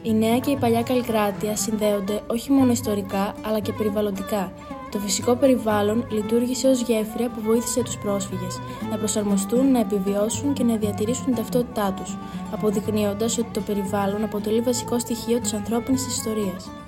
Η νέα και η παλιά Καλλικράτεια συνδέονται όχι μόνο ιστορικά αλλά και περιβαλλοντικά. Το φυσικό περιβάλλον λειτουργήσε ως γέφυρα που βοήθησε τους πρόσφυγες να προσαρμοστούν, να επιβιώσουν και να διατηρήσουν την ταυτότητά τους, αποδεικνύοντας ότι το περιβάλλον αποτελεί βασικό στοιχείο της ανθρώπινης ιστορίας.